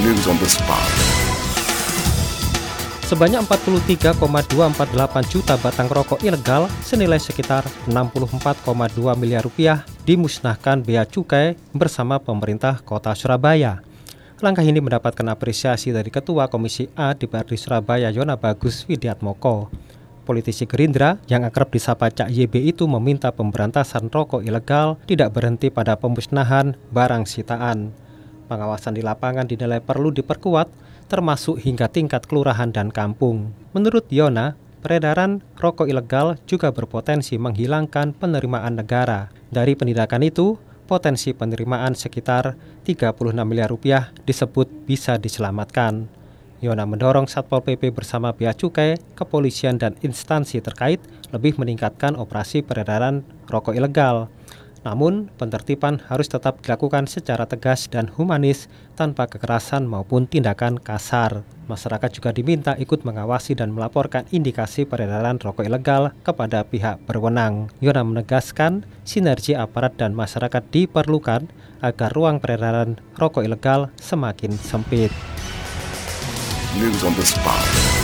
News on the spot. Sebanyak 43,248 juta batang rokok ilegal senilai sekitar 64,2 miliar rupiah dimusnahkan Bea Cukai bersama pemerintah Kota Surabaya. Langkah ini mendapatkan apresiasi dari Ketua Komisi A DPRD Surabaya Yona Bagus Widiatmoko. Politisi Gerindra yang akrab disapa Cak YB itu meminta pemberantasan rokok ilegal tidak berhenti pada pemusnahan barang sitaan. Pengawasan di lapangan dinilai perlu diperkuat, termasuk hingga tingkat kelurahan dan kampung. Menurut Yona, peredaran rokok ilegal juga berpotensi menghilangkan penerimaan negara. Dari penindakan itu, potensi penerimaan sekitar 36 miliar rupiah disebut bisa diselamatkan. Yona mendorong Satpol PP bersama Bea Cukai, kepolisian dan instansi terkait lebih meningkatkan operasi peredaran rokok ilegal. Namun, penertiban harus tetap dilakukan secara tegas dan humanis tanpa kekerasan maupun tindakan kasar. Masyarakat juga diminta ikut mengawasi dan melaporkan indikasi peredaran rokok ilegal kepada pihak berwenang. Yona menegaskan, sinergi aparat dan masyarakat diperlukan agar ruang peredaran rokok ilegal semakin sempit. News on the spot.